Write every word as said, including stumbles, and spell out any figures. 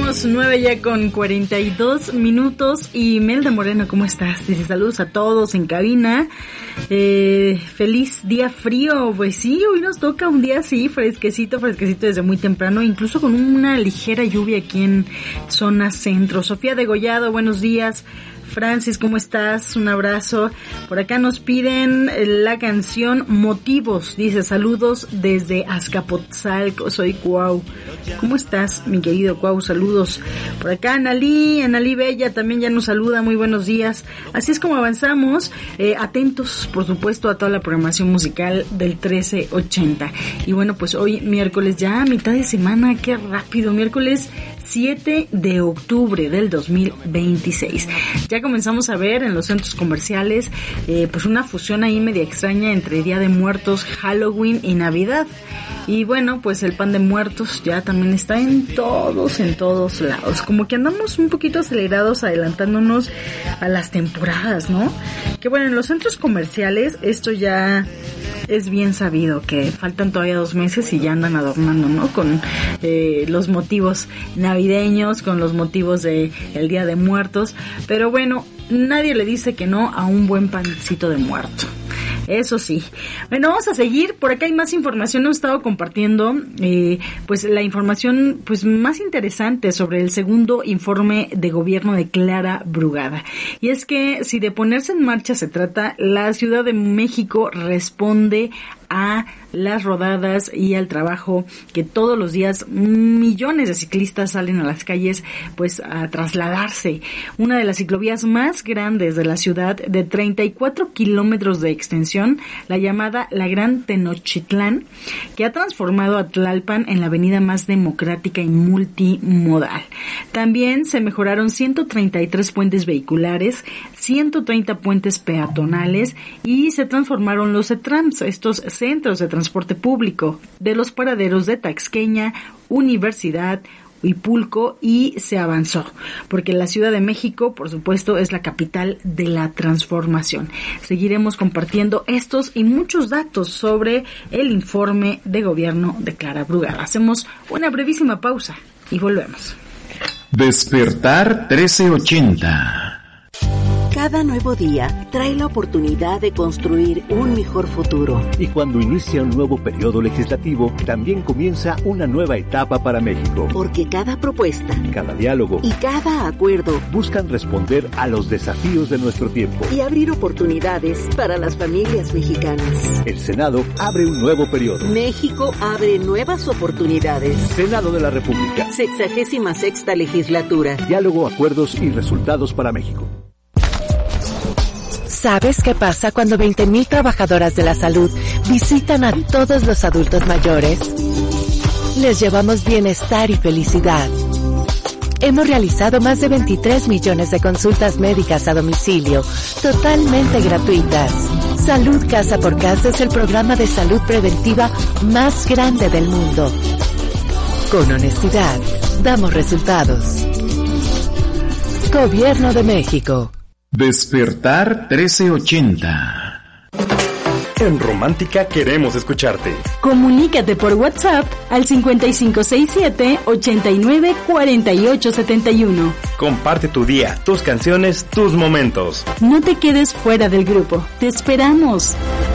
Somos nueve ya con cuarenta y dos minutos. Y Melda Moreno, ¿cómo estás? Dice saludos a todos en cabina. Eh, feliz día frío. Pues sí, hoy nos toca un día así, fresquecito, fresquecito desde muy temprano, incluso con una ligera lluvia aquí en zona centro. Sofía Degollado, buenos días. Francis, ¿cómo estás? Un abrazo. Por acá nos piden la canción Motivos. Dice, saludos desde Azcapotzalco. Soy Cuau. ¿Cómo estás, mi querido Cuau? Saludos. Por acá Analí, Analí Bella también ya nos saluda. Muy buenos días. Así es como avanzamos. Eh, atentos, por supuesto, a toda la programación musical del trece ochenta. Y bueno, pues hoy miércoles ya, mitad de semana. Qué rápido. Miércoles siete de octubre del dos mil veintiséis. Ya comenzamos a ver en los centros comerciales eh, pues una fusión ahí media extraña entre Día de Muertos, Halloween y Navidad. Y bueno, pues el pan de muertos ya también está en todos, en todos lados. Como que andamos un poquito acelerados, adelantándonos a las temporadas, ¿no? Que bueno, en los centros comerciales esto ya es bien sabido, que faltan todavía dos meses y ya andan adornando, ¿no? Con eh, los motivos navideños, con los motivos de el Día de Muertos. Pero bueno, nadie le dice que no a un buen pancito de muerto. Eso sí. Bueno, vamos a seguir. Por acá hay más información. Hemos estado compartiendo eh, pues la información pues más interesante sobre el segundo informe de gobierno de Clara Brugada. Y es que si de ponerse en marcha se trata, la Ciudad de México responde a las rodadas y al trabajo que todos los días millones de ciclistas salen a las calles pues a trasladarse. Una de las ciclovías más grandes de la ciudad, de treinta y cuatro kilómetros de extensión, la llamada La Gran Tenochtitlán, que ha transformado a Tlalpan en la avenida más democrática y multimodal. También se mejoraron ciento treinta y tres puentes vehiculares, ciento treinta puentes peatonales y se transformaron los CETRAMS, estos centros de transporte público, de los paraderos de Taxqueña, Universidad, Huipulco, y se avanzó, porque la Ciudad de México, por supuesto, es la capital de la transformación. Seguiremos compartiendo estos y muchos datos sobre el informe de gobierno de Clara Brugada. Hacemos una brevísima pausa y volvemos. Despertar trece ochenta. Cada nuevo día trae la oportunidad de construir un mejor futuro. Y cuando inicia un nuevo periodo legislativo, también comienza una nueva etapa para México. Porque cada propuesta, cada diálogo y cada acuerdo buscan responder a los desafíos de nuestro tiempo y abrir oportunidades para las familias mexicanas. El Senado abre un nuevo periodo. México abre nuevas oportunidades. Senado de la República. Sexagésima sexta legislatura. Diálogo, acuerdos y resultados para México. ¿Sabes qué pasa cuando veinte mil trabajadoras de la salud visitan a todos los adultos mayores? Les llevamos bienestar y felicidad. Hemos realizado más de veintitrés millones de consultas médicas a domicilio, totalmente gratuitas. Salud Casa por Casa es el programa de salud preventiva más grande del mundo. Con honestidad, damos resultados. Gobierno de México. Despertar trece ochenta. En Romántica queremos escucharte. Comunícate por WhatsApp al cincuenta y cinco sesenta y siete, ochenta y nueve, cuarenta y ocho setenta y uno. Comparte tu día, tus canciones, tus momentos. No te quedes fuera del grupo. Te esperamos.